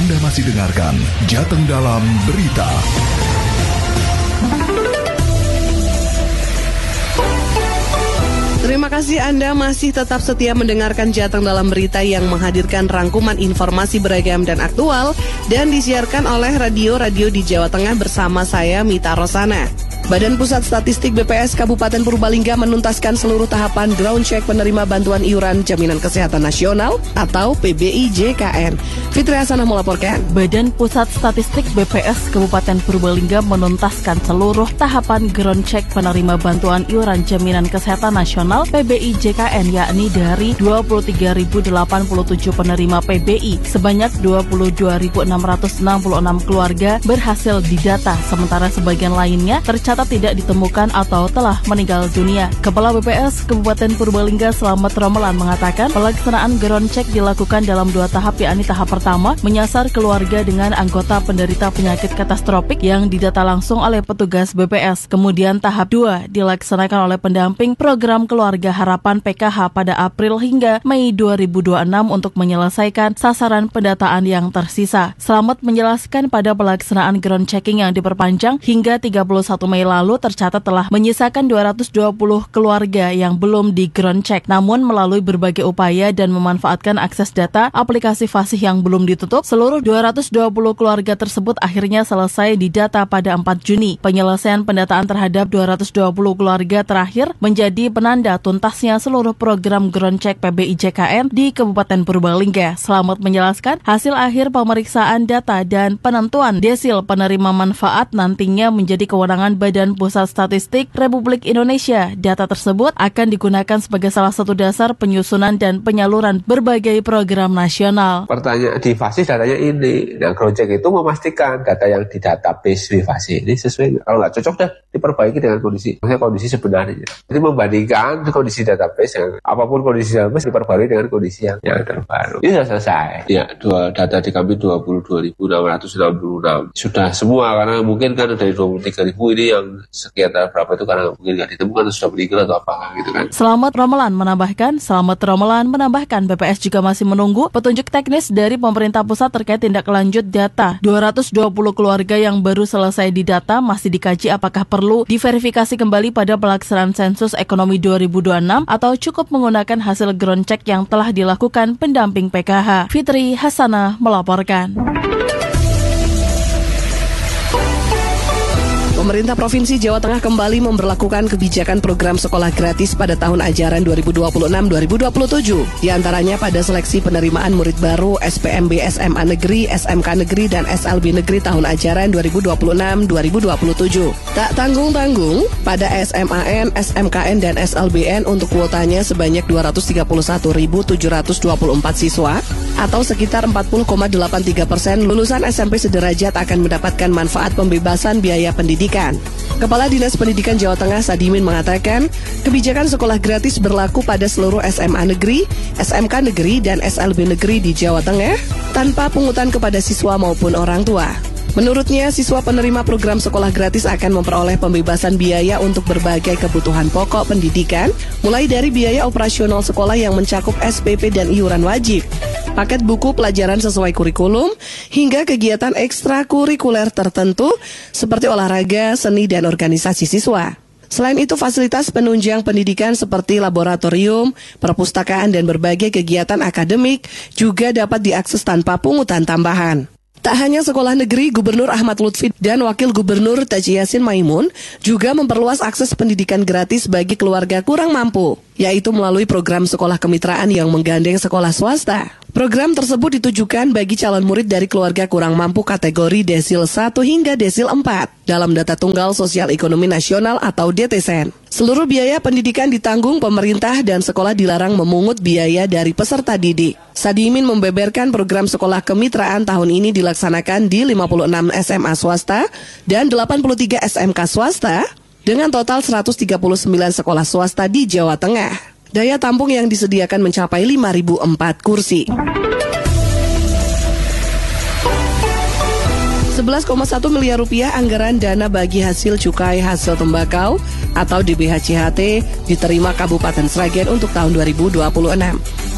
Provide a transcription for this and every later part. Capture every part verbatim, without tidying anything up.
Anda masih dengarkan Jateng Dalam Berita. Terima kasih Anda masih tetap setia mendengarkan Jateng Dalam Berita yang menghadirkan rangkuman informasi beragam dan aktual dan disiarkan oleh radio-radio di Jawa Tengah bersama saya Mita Rosana. Badan Pusat Statistik B P S Kabupaten Purbalingga menuntaskan seluruh tahapan ground check penerima bantuan iuran Jaminan Kesehatan Nasional atau P B I J K N. Fitri Hasanah melaporkan. Badan Pusat Statistik B P S Kabupaten Purbalingga menuntaskan seluruh tahapan ground check penerima bantuan iuran Jaminan Kesehatan Nasional P B I J K N, yakni dari dua puluh tiga ribu delapan puluh tujuh penerima P B I. Sebanyak dua puluh dua ribu enam ratus enam puluh enam keluarga berhasil didata, sementara sebagian lainnya tercatat tidak ditemukan atau telah meninggal dunia. Kepala B P S Kabupaten Purbalingga Slamet Romelan mengatakan pelaksanaan ground check dilakukan dalam dua tahap, yakni tahap pertama menyasar keluarga dengan anggota penderita penyakit katastropik yang didata langsung oleh petugas B P S. Kemudian tahap dua dilaksanakan oleh pendamping program Keluarga Harapan P K H pada April hingga Mei dua ribu dua puluh enam untuk menyelesaikan sasaran pendataan yang tersisa. Slamet menjelaskan pada pelaksanaan ground checking yang diperpanjang hingga tiga puluh satu Mei lalu tercatat telah menyisakan dua ratus dua puluh keluarga yang belum di ground check. Namun melalui berbagai upaya dan memanfaatkan akses data aplikasi Fasih yang belum ditutup, seluruh dua ratus dua puluh keluarga tersebut akhirnya selesai didata pada empat Juni. Penyelesaian pendataan terhadap dua ratus dua puluh keluarga terakhir menjadi penanda tuntasnya seluruh program ground check P B I J K N di Kabupaten Purbalingga. Slamet menjelaskan hasil akhir pemeriksaan data dan penentuan desil penerima manfaat nantinya menjadi kewenangan Badan Pusat Statistik Republik Indonesia. Data tersebut akan digunakan sebagai salah satu dasar penyusunan dan penyaluran berbagai program nasional. Pertanyaan di Fasih datanya ini. Nah, ground check itu memastikan data yang di database di Fasih ini sesuai. Kalau nggak cocok, dah diperbaiki dengan kondisi, maksudnya kondisi sebenarnya. Jadi membandingkan kondisi database yang apapun kondisi database diperbarui dengan kondisi yang, yang terbaru. Ini sudah selesai. Ya, dua data di kami dua puluh dua ribu enam ratus enam puluh enam sudah semua, karena mungkin kan dari dua puluh tiga ribu ini yang sekian berapa itu karena mungkin nggak ditemukan sudah meninggal atau apa gitu kan. Slamet Romelan menambahkan, Slamet Romelan menambahkan B P S juga masih menunggu petunjuk teknis dari pemerintah pusat terkait tindak lanjut data. dua ratus dua puluh keluarga yang baru selesai didata masih dikaji apakah perlu diverifikasi kembali pada pelaksanaan sensus ekonomi dua ribu dua puluh enam atau cukup menggunakan hasil ground check yang telah dilakukan pendamping P K H. Fitri Hasanah melaporkan. Pemerintah Provinsi Jawa Tengah kembali memberlakukan kebijakan program sekolah gratis pada tahun ajaran dua ribu dua puluh enam dua ribu dua puluh tujuh. Di antaranya pada seleksi penerimaan murid baru S P M B S M A Negeri, S M K Negeri, dan S L B Negeri tahun ajaran dua ribu dua puluh enam dua ribu dua puluh tujuh. Tak tanggung-tanggung, pada S M A N, S M K N, dan S L B N untuk kuotanya sebanyak dua ratus tiga puluh satu ribu tujuh ratus dua puluh empat siswa atau sekitar empat puluh koma delapan tiga persen lulusan S M P sederajat akan mendapatkan manfaat pembebasan biaya pendidikan. Kepala Dinas Pendidikan Jawa Tengah Sadimin mengatakan, kebijakan sekolah gratis berlaku pada seluruh S M A Negeri, S M K Negeri, dan S L B Negeri di Jawa Tengah tanpa pungutan kepada siswa maupun orang tua. Menurutnya, siswa penerima program sekolah gratis akan memperoleh pembebasan biaya untuk berbagai kebutuhan pokok pendidikan, mulai dari biaya operasional sekolah yang mencakup S P P dan iuran wajib, paket buku pelajaran sesuai kurikulum, hingga kegiatan ekstrakurikuler tertentu seperti olahraga, seni, dan organisasi siswa. Selain itu, fasilitas penunjang pendidikan seperti laboratorium, perpustakaan, dan berbagai kegiatan akademik juga dapat diakses tanpa pungutan tambahan. Tak hanya sekolah negeri, Gubernur Ahmad Lutfi dan Wakil Gubernur Taji Yasin Maimun juga memperluas akses pendidikan gratis bagi keluarga kurang mampu, yaitu melalui program sekolah kemitraan yang menggandeng sekolah swasta. Program tersebut ditujukan bagi calon murid dari keluarga kurang mampu kategori desil satu hingga desil empat dalam Data Tunggal Sosial Ekonomi Nasional atau D T S E N. Seluruh biaya pendidikan ditanggung pemerintah dan sekolah dilarang memungut biaya dari peserta didik. Sadimin membeberkan program sekolah kemitraan tahun ini dilaksanakan di lima puluh enam S M A swasta dan delapan puluh tiga S M K swasta dengan total seratus tiga puluh sembilan sekolah swasta di Jawa Tengah. Daya tampung yang disediakan mencapai lima ribu empat kursi. sebelas koma satu miliar rupiah anggaran dana bagi hasil cukai hasil tembakau atau D B H C H T diterima Kabupaten Sragen untuk tahun dua ribu dua puluh enam.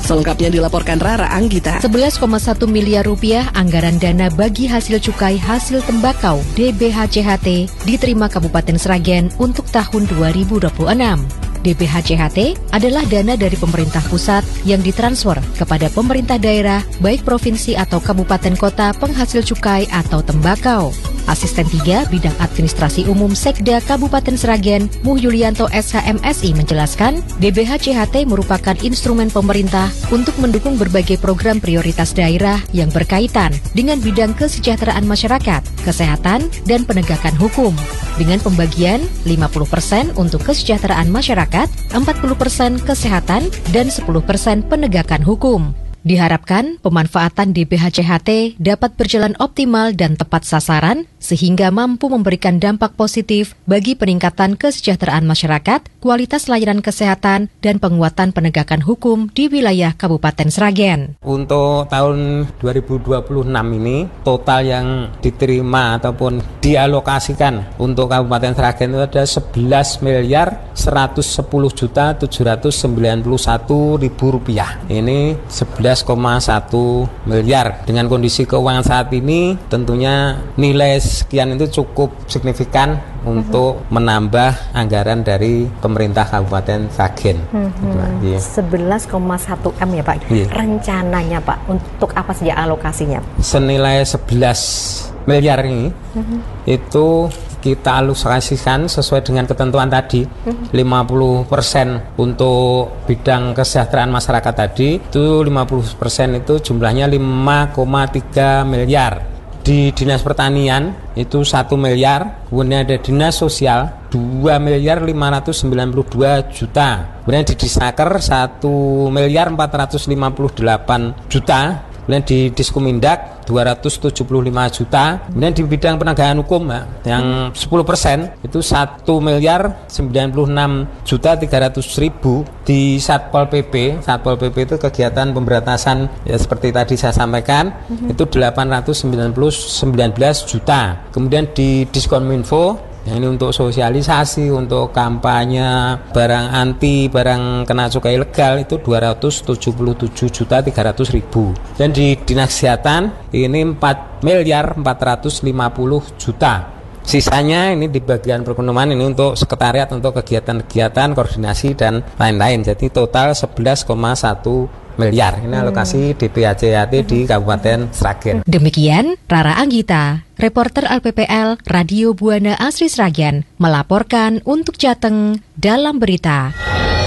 Selengkapnya dilaporkan Rara Anggita. sebelas koma satu miliar rupiah anggaran dana bagi hasil cukai hasil tembakau D B H C H T diterima Kabupaten Sragen untuk tahun dua ribu dua puluh enam. D B H C H T adalah dana dari pemerintah pusat yang ditransfer kepada pemerintah daerah, baik provinsi atau kabupaten kota penghasil cukai atau tembakau. Asisten tiga Bidang Administrasi Umum Sekda Kabupaten Sragen, Muh Yulianto S H M S I menjelaskan, D B H C H T merupakan instrumen pemerintah untuk mendukung berbagai program prioritas daerah yang berkaitan dengan bidang kesejahteraan masyarakat, kesehatan, dan penegakan hukum. Dengan pembagian lima puluh persen untuk kesejahteraan masyarakat, empat puluh persen kesehatan, dan sepuluh persen penegakan hukum. Diharapkan pemanfaatan D B H C H T dapat berjalan optimal dan tepat sasaran sehingga mampu memberikan dampak positif bagi peningkatan kesejahteraan masyarakat, kualitas layanan kesehatan, dan penguatan penegakan hukum di wilayah Kabupaten Sragen. Untuk tahun dua ribu dua puluh enam ini, total yang diterima ataupun dialokasikan untuk Kabupaten Sragen itu ada sebelas miliar seratus sepuluh juta tujuh ratus sembilan puluh satu ribu rupiah. Ini sebelas koma satu miliar. Dengan kondisi keuangan saat ini, tentunya nilai sekian itu cukup signifikan untuk menambah anggaran dari pemerintah Kabupaten Sragen. Mm-hmm. sebelas koma satu M ya Pak. Yeah. Rencananya Pak, untuk apa saja alokasinya? Senilai sebelas miliar ini, mm-hmm. itu kita alokasikan sesuai dengan ketentuan tadi, mm-hmm. lima puluh persen untuk bidang kesejahteraan masyarakat tadi, itu lima puluh persen itu jumlahnya lima koma tiga miliar. Di Dinas Pertanian itu satu miliar, kemudian ada Dinas Sosial dua miliar lima ratus sembilan puluh dua juta. Kemudian di Disnaker satu miliar empat ratus lima puluh delapan juta. Kemudian di Diskumindak dua ratus tujuh puluh lima juta. Kemudian di bidang penegakan hukum ya, yang sepuluh persen itu satu miliar sembilan puluh enam juta tiga ratus ribu. Di Satpol P P, Satpol P P itu kegiatan pemberantasan ya seperti tadi saya sampaikan, mm-hmm. itu delapan ratus sembilan belas juta. Kemudian di Diskominfo, yang ini untuk sosialisasi, untuk kampanye barang anti, barang kena cukai ilegal itu dua ratus tujuh puluh tujuh juta tiga ratus ribu. Dan di Dinas Kesehatan ini empat miliar empat ratus lima puluh juta. Sisanya ini di bagian perekonomian ini untuk sekretariat, untuk kegiatan-kegiatan, koordinasi, dan lain-lain. Jadi total sebelas koma satu miliar. Ini alokasi D B H C H T di Kabupaten Sragen. Demikian Rara Anggita, reporter L P P L Radio Buana Asri Sragen, melaporkan untuk Jateng dalam berita.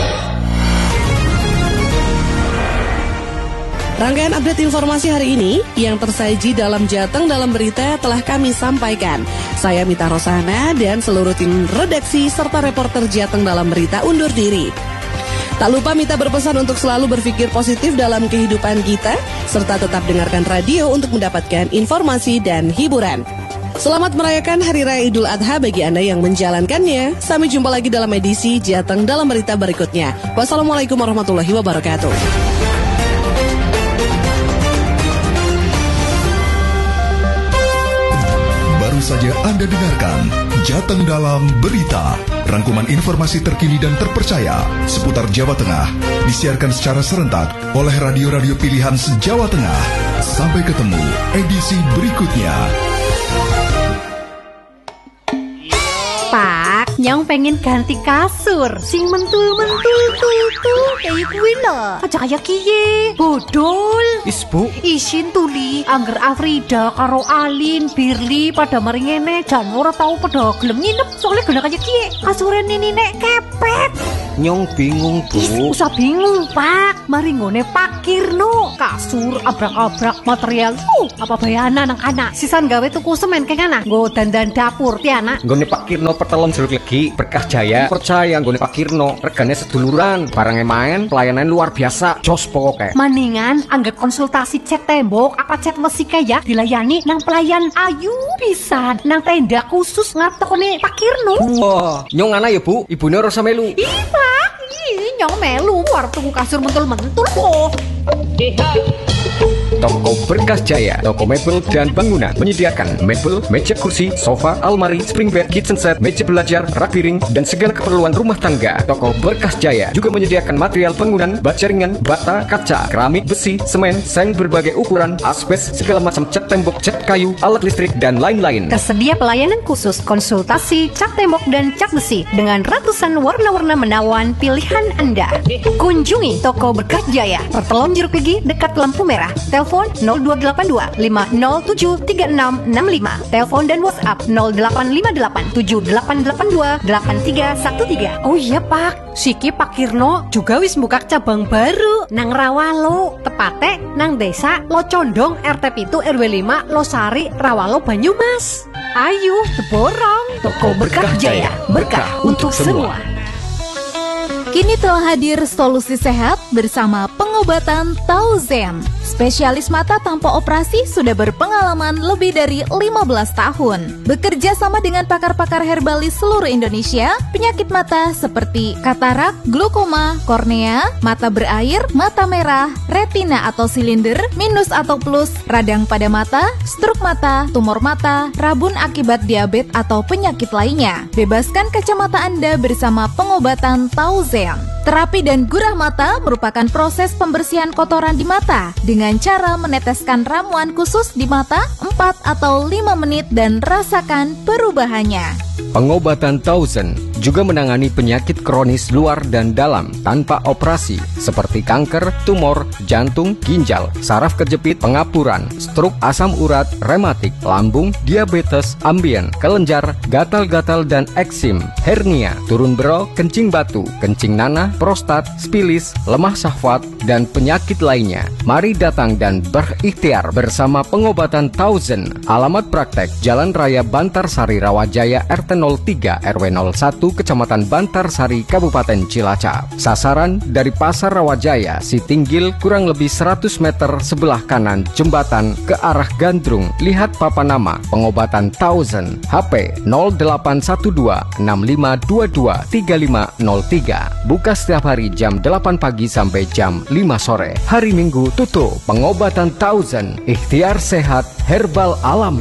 Rangkaian update informasi hari ini yang tersaji dalam Jateng dalam berita telah kami sampaikan. Saya Mita Rosana dan seluruh tim redaksi serta reporter Jateng dalam berita undur diri. Tak lupa Mita berpesan untuk selalu berpikir positif dalam kehidupan kita, serta tetap dengarkan radio untuk mendapatkan informasi dan hiburan. Selamat merayakan Hari Raya Idul Adha bagi Anda yang menjalankannya. Sampai jumpa lagi dalam edisi Jateng dalam berita berikutnya. Wassalamualaikum warahmatullahi wabarakatuh. Baru saja Anda dengarkan Jateng dalam berita. Rangkuman informasi terkini dan terpercaya seputar Jawa Tengah disiarkan secara serentak oleh radio-radio pilihan se-Jawa Tengah. Sampai ketemu edisi berikutnya. Pak, nyong pengen ganti kasur sing mentul-mentul tuh kayak kuwi lho. Aja kaya kiye, bodol. Is Bu, isin tuli angger Afrida karo Alin, Birli pada mari ngene jan ora tau pada gelem nginep soalnya gena kaya kiye. Kasure nini nek kepet. nyong bingung Bu. Is, usah bingung Pak, mari ngone Pak Kirno. Kasur abrak-abrak material. Uh, apa bayana nang anak. Sisan gawe tuku semen keng anak. Nggo dandan dapur ti anak. Nggone Pak Kirno pertelon jeruk legi berkah jaya. Percaya nggone Pak Kirno regane seduluran, barangnya main, pelayanan luar biasa. Jos pokoke. Maningan anggap konsultasi cat tembok apa cat besi kaya dilayani nang pelayan ayu pisan nang tenda khusus ngarep tokone Pak Kirno. Wah, nyong ana ya Bu, ibune ora melu. Ih Pak, ih nyong melu war tuku kasur mentul-mentul kok. Toko Berkah Jaya, toko mebel dan bangunan, menyediakan mebel, meja kursi, sofa, almari, spring bed, kitchen set, meja belajar, rak piring, dan segala keperluan rumah tangga. Toko Berkah Jaya juga menyediakan material bangunan, baja ringan, bata, kaca, keramik, besi, semen, seng berbagai ukuran, asbes, segala macam cat tembok, cat kayu, alat listrik, dan lain-lain. Tersedia pelayanan khusus konsultasi cat tembok dan cat besi dengan ratusan warna-warna menawan pilihan Anda. Kunjungi Toko Berkah Jaya, Pertelon Jeruk Legi dekat lampu merah. Telepon nol dua delapan dua lima nol tujuh tiga enam enam lima. Telepon dan WhatsApp nol delapan lima delapan tujuh delapan delapan dua delapan tiga satu tiga. Oh iya Pak, Siki Pak Kirno juga wis buka cabang baru nang Rawalo, tepate nang desa Locondong R T pitu R W lima Losari Rawalo Banyumas. Ayo teborong Toko Berkah Jaya, berkah untuk semua. Kini telah hadir solusi sehat bersama pengobatan Tauzen. Spesialis mata tanpa operasi sudah berpengalaman lebih dari lima belas tahun. Bekerja sama dengan pakar-pakar herbalis seluruh Indonesia, penyakit mata seperti katarak, glaukoma, kornea, mata berair, mata merah, retina atau silinder, minus atau plus, radang pada mata, stroke mata, tumor mata, rabun akibat diabetes atau penyakit lainnya. Bebaskan kacamata Anda bersama pengobatan Tauzen. Terapi dan gurah mata merupakan proses pembersihan kotoran di mata dengan cara meneteskan ramuan khusus di mata empat atau lima menit dan rasakan perubahannya. Pengobatan Tauzen juga menangani penyakit kronis luar dan dalam tanpa operasi seperti kanker, tumor, jantung, ginjal, saraf kejepit, pengapuran, stroke, asam urat, rematik, lambung, diabetes, ambien, kelenjar, gatal-gatal dan eksim, hernia, turun bero, kencing batu, kencing nanah, prostat, spilis, lemah syahwat, dan penyakit lainnya. Mari datang dan berikhtiar bersama pengobatan Tauzen. Alamat praktek Jalan Raya Bantarsari Rawajaya R T nol tiga R W nol satu Kecamatan Bantarsari Kabupaten Cilacap. Sasaran dari Pasar Rawajaya Sitinggil kurang lebih seratus meter sebelah kanan jembatan ke arah Gandrung. Lihat papan nama pengobatan Tauzen. H P nol delapan satu dua enam lima dua dua tiga lima nol tiga. Buka setiap hari jam delapan pagi sampai jam lima sore. Hari Minggu tutup. Pengobatan Tauzen, ikhtiar sehat herbal alami.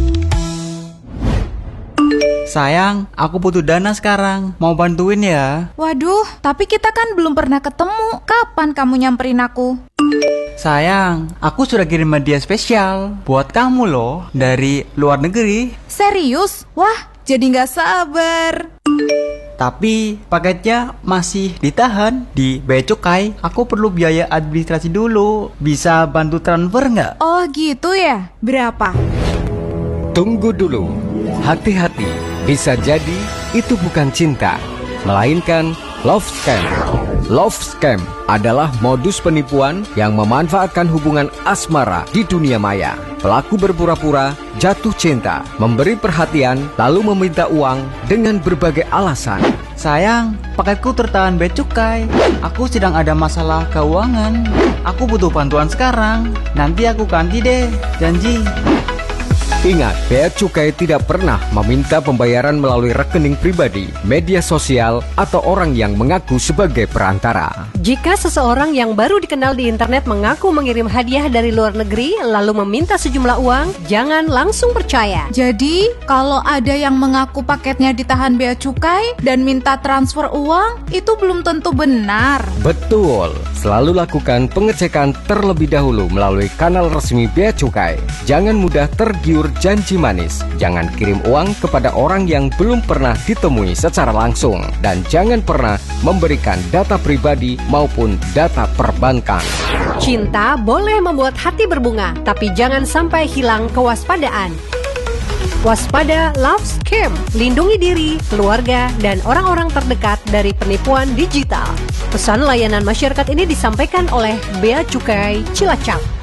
Sayang, aku butuh dana sekarang. Mau bantuin ya? Waduh, tapi kita kan belum pernah ketemu. Kapan kamu nyamperin aku? Sayang, aku sudah kirim hadiah spesial buat kamu loh, dari luar negeri. Serius? Wah, jadi gak sabar. Tapi paketnya masih ditahan di Bea Cukai. Aku perlu biaya administrasi dulu. Bisa bantu transfer nggak? Oh gitu ya? Berapa? Tunggu dulu. Hati-hati. Bisa jadi itu bukan cinta, melainkan love scam. Love scam adalah modus penipuan yang memanfaatkan hubungan asmara di dunia maya. Pelaku berpura-pura jatuh cinta, memberi perhatian, lalu meminta uang dengan berbagai alasan. Sayang, paketku tertahan Bea Cukai. Aku sedang ada masalah keuangan. Aku butuh bantuan sekarang. Nanti aku ganti deh, janji. Ingat, Bea Cukai tidak pernah meminta pembayaran melalui rekening pribadi, media sosial, atau orang yang mengaku sebagai perantara. Jika seseorang yang baru dikenal di internet mengaku mengirim hadiah dari luar negeri lalu meminta sejumlah uang, jangan langsung percaya. Jadi, kalau ada yang mengaku paketnya ditahan Bea Cukai dan minta transfer uang, itu belum tentu benar. Betul, selalu lakukan pengecekan terlebih dahulu melalui kanal resmi Bea Cukai. Jangan mudah tergiur janji manis. Jangan kirim uang kepada orang yang belum pernah ditemui secara langsung. Dan jangan pernah memberikan data pribadi maupun data perbankan. Cinta boleh membuat hati berbunga, tapi jangan sampai hilang kewaspadaan. Waspada love scam, lindungi diri, keluarga, dan orang-orang terdekat dari penipuan digital. Pesan layanan masyarakat ini disampaikan oleh Bea Cukai Cilacap.